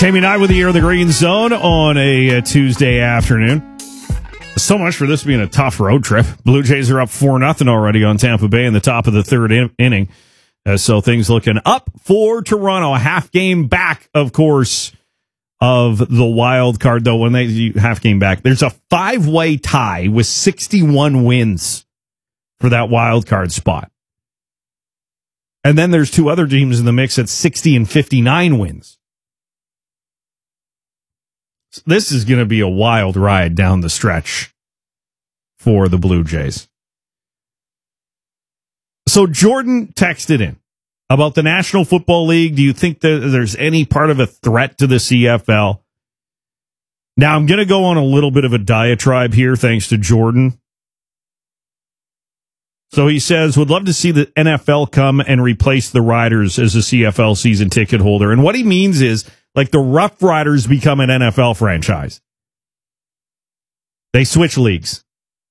Jamie Knight with the Air of the Green Zone on a Tuesday afternoon. So much for this being a tough road trip. Blue Jays are up 4-0 already on Tampa Bay in the top of the third inning. So things looking up for Toronto. A half game back, of course, of the wild card, though. When they half game back, there's a 5-way tie with 61 wins for that wild card spot. And then there's two other teams in the mix at 60 and 59 wins. This is going to be a wild ride down the stretch for the Blue Jays. So Jordan texted in about the National Football League. Do you think that there's any part of a threat to the CFL? Now, I'm going to go on a little bit of a diatribe here, thanks to Jordan. So he says, would love to see the NFL come and replace the Riders as a CFL season ticket holder. And what he means is, like, the Rough Riders become an NFL franchise. They switch leagues.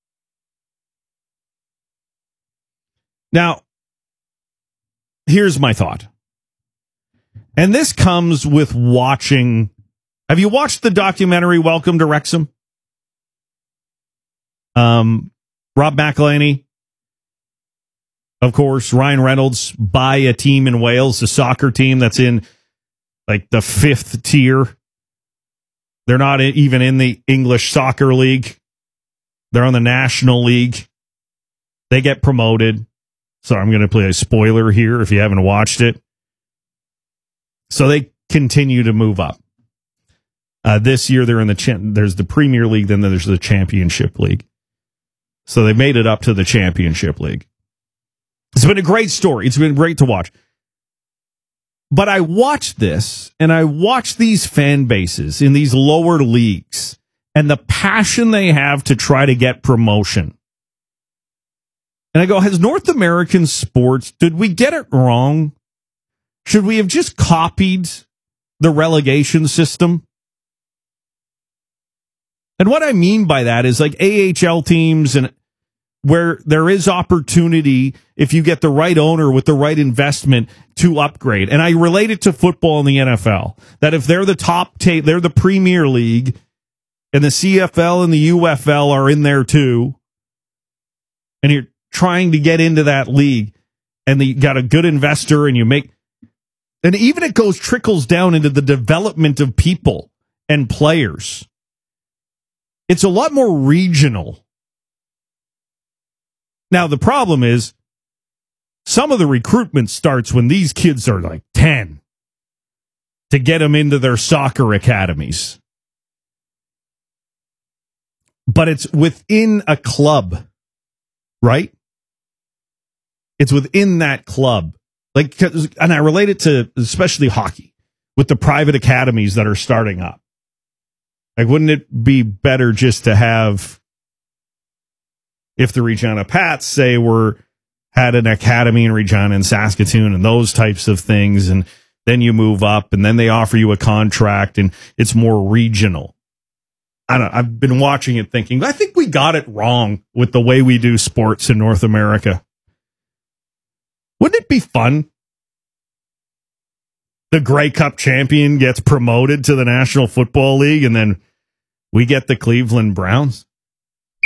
Now, here's my thought. And this comes with watching. Have you watched the documentary Welcome to Wrexham? Rob McElhenney, of course, Ryan Reynolds buy a team in Wales, a soccer team that's in like the 5th tier. They're not even in the English Soccer League. They're on the National League. They get promoted. So I'm going to play a spoiler here if you haven't watched it. So they continue to move up. This year they're in there's the Premier League, then there's the Championship League. So they made it up to the Championship League. It's been a great story. It's been great to watch. But I watched this, and I watched these fan bases in these lower leagues and the passion they have to try to get promotion. And I go, has North American sports, did we get it wrong? Should we have just copied the relegation system? And what I mean by that is like AHL teams and where there is opportunity if you get the right owner with the right investment to upgrade. And I relate it to football in the NFL, that if they're the top they're the Premier League, and the CFL and the UFL are in there too, and you're trying to get into that league, and you got a good investor, and you make, and even it trickles down into the development of people and players. It's a lot more regional. Now, the problem is some of the recruitment starts when these kids are like 10 to get them into their soccer academies. But it's within a club, right? It's within that club. And I relate it to especially hockey with the private academies that are starting up. Like, wouldn't it be better just to have, if the Regina Pats, say, had an academy in Regina and Saskatoon and those types of things, and then you move up and then they offer you a contract and it's more regional. I don't know. I've been watching it thinking, I think we got it wrong with the way we do sports in North America. Wouldn't it be fun? The Grey Cup champion gets promoted to the National Football League, and then we get the Cleveland Browns.